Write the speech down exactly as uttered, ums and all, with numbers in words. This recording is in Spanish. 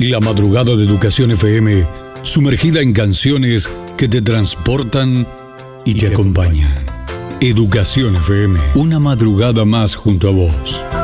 La madrugada de Educación F M, sumergida en canciones que te transportan y te acompañan. Educación F M, una madrugada más junto a vos.